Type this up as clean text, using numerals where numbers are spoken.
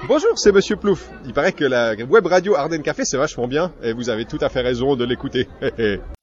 Bonjour, c'est Monsieur Plouf. Il paraît que la web radio Ardennes Café, c'est vachement bien et vous avez tout à fait raison de l'écouter.